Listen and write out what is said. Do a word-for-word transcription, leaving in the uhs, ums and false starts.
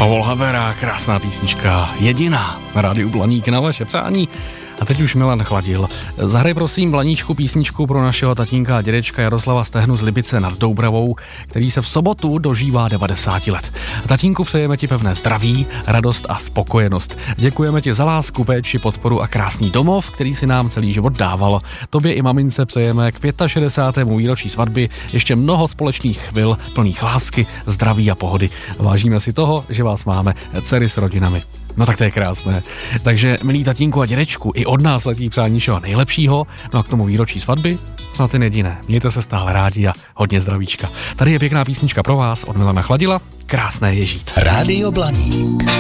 Pavol Habera, krásná písnička, jediná na rádiu Blaník na vaše přání. A teď už Milan chladil. Zahraj prosím, Blaníčku, písničku pro našeho tatínka a dědečka Jaroslava Stehnu z Libice nad Doubravou, který se v sobotu dožívá devadesát let. Tatínku, přejeme ti pevné zdraví, radost a spokojenost. Děkujeme ti za lásku, péči, podporu a krásný domov, který si nám celý život dával. Tobě i mamince přejeme k šedesátému pátému výročí svatby ještě mnoho společných chvil plných lásky, zdraví a pohody. Vážíme si toho, že vás máme, dcery s rodinami. No tak to je krásné. Takže milí tatínku a dědečku, i od nás letí přání všeho nejlepšího, no a k tomu výročí svatby snad jen jediné. Mějte se stále rádi a hodně zdravíčka. Tady je pěkná písnička pro vás od Milana Chladila, Krásné je žít. Rádio Blaník.